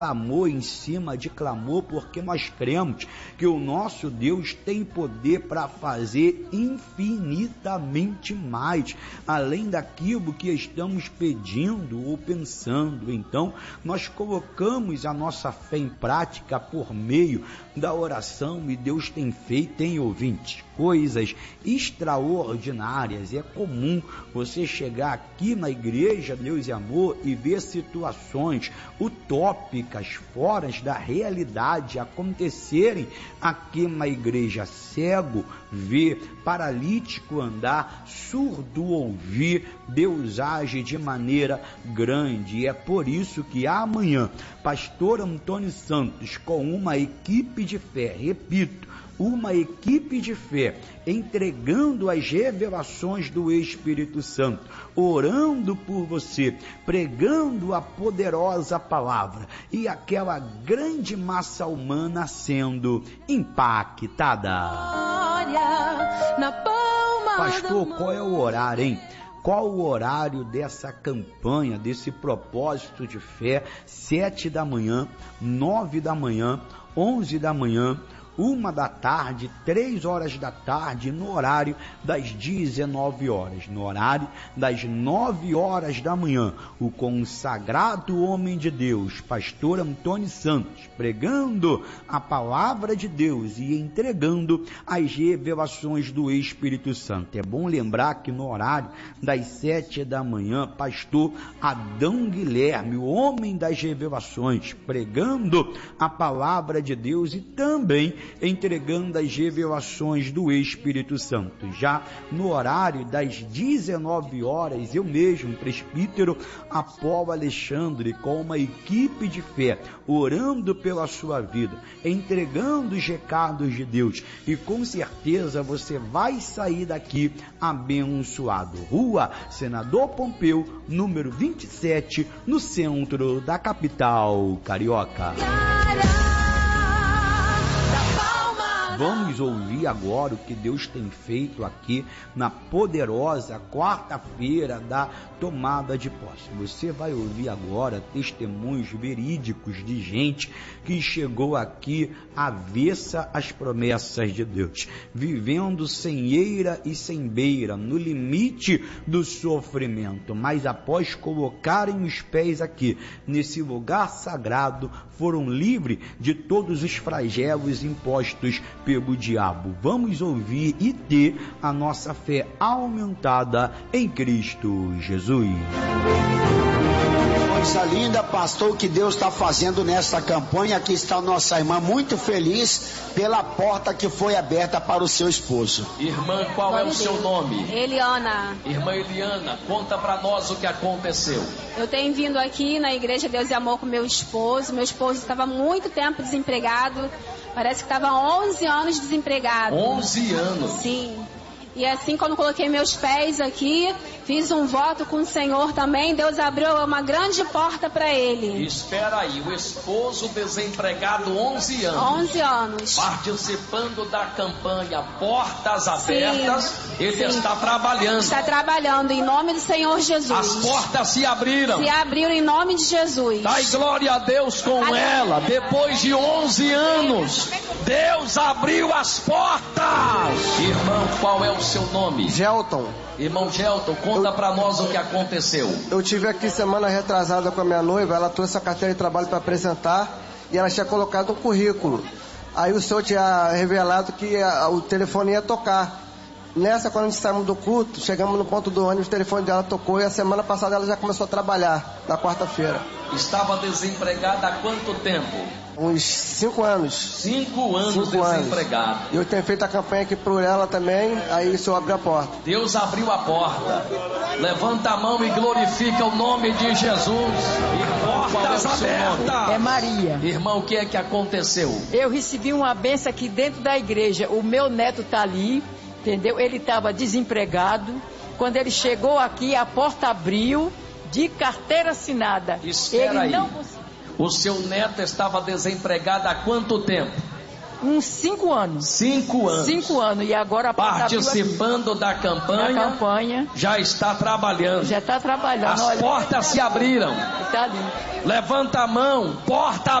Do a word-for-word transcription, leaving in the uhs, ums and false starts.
clamor em cima de clamor, porque nós cremos que o nosso Deus tem poder para fazer infinitamente mais, além daquilo que estamos pedindo ou pensando. Então, nós colocamos a nossa fé em prática por meio da oração, e Deus tem feito, tem ouvintes, coisas extraordinárias. É comum você chegar aqui na igreja Deus e Amor e ver situações utópicas, fora da realidade, acontecerem aqui na igreja. Cego ver, paralítico andar, surdo ouvir. Deus age de maneira grande, e é por isso que amanhã, pastor Antônio Santos, com uma equipe de fé, repito, uma equipe de fé, entregando as revelações do Espírito Santo, orando por você, pregando a poderosa palavra, e aquela grande massa humana sendo impactada. Pastor, qual é o horário, hein? Qual o horário dessa campanha, desse propósito de fé? Sete da manhã, nove da manhã, onze da manhã, uma da tarde, três horas da tarde, no horário das dezenove horas, no horário das nove horas da manhã, o consagrado homem de Deus, pastor Antônio Santos, pregando a palavra de Deus e entregando as revelações do Espírito Santo. É bom lembrar que no horário das sete da manhã, pastor Adão Guilherme, o homem das revelações, pregando a palavra de Deus e também entregando as revelações do Espírito Santo. Já no horário das dezenove horas, eu mesmo, presbítero Apolo Alexandre, com uma equipe de fé, orando pela sua vida, entregando os recados de Deus, e com certeza você vai sair daqui abençoado. Rua Senador Pompeu, número vinte e sete, no centro da capital carioca. Vamos ouvir agora o que Deus tem feito aqui na poderosa quarta-feira da tomada de posse. Você vai ouvir agora testemunhos verídicos de gente que chegou aqui avessa às promessas de Deus, vivendo sem eira e sem beira, no limite do sofrimento, mas após colocarem os pés aqui, nesse lugar sagrado, foram livres de todos os flagelos impostos pelo diabo. Vamos ouvir e ter a nossa fé aumentada em Cristo Jesus. Coisa linda, pastor, o que Deus está fazendo nessa campanha. Aqui está nossa irmã, muito feliz pela porta que foi aberta para o seu esposo. Irmã, qual é o seu nome? Eliana. Irmã Eliana, conta para nós o que aconteceu. Eu tenho vindo aqui na Igreja Deus e Amor com meu esposo. Meu esposo estava muito tempo desempregado. Parece que estava onze anos desempregado. onze anos? Sim. E assim, quando coloquei meus pés aqui, fiz um voto com o Senhor também, Deus abriu uma grande porta para ele. Espera aí, o esposo desempregado, onze anos. onze anos. Participando da campanha Portas Abertas, sim, ele sim. está trabalhando. Está trabalhando em nome do Senhor Jesus. As portas se abriram. Se abriram em nome de Jesus. Dai glória a Deus com a... ela. Depois de onze anos, Deus abriu as portas. Irmão, qual é o seu nome? Gelton. Irmão Gelton, conta eu... para nós o que aconteceu. Eu tive aqui semana retrasada com a minha noiva, ela trouxe a carteira de trabalho para apresentar e ela tinha colocado um currículo. Aí o senhor tinha revelado que a, o telefone ia tocar. Nessa, quando a gente saímos do culto, chegamos no ponto do ônibus, o telefone dela tocou e a semana passada ela já começou a trabalhar, na quarta-feira. Estava desempregada há quanto tempo? Uns cinco anos. Cinco anos cinco desempregada. E eu tenho feito a campanha aqui por ela também, aí o senhor abriu a porta. Deus abriu a porta. Levanta a mão e glorifica o nome de Jesus. E portas abertas. É Maria. Irmão, o que é que aconteceu? Eu recebi uma benção aqui dentro da igreja. O meu neto está ali, entendeu? Ele estava desempregado. Quando ele chegou aqui, a porta abriu de carteira assinada. Espera ele aí. não conseguiu. O seu neto estava desempregado há quanto tempo? uns cinco anos. Cinco anos. Cinco anos. E agora a porta participando da campanha. Da campanha. Já está trabalhando. Já está trabalhando. As Olha, portas se abriram. Está ali. Levanta a mão. Porta